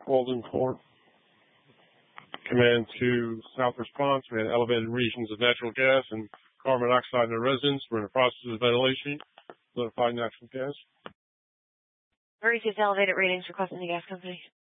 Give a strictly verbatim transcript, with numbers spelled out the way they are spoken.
Walden Fort. Command to South Response. We had elevated regions of natural gas and carbon dioxide in the residence. We're in the process of ventilation. Notified natural gas. Where is elevated readings requesting the gas company?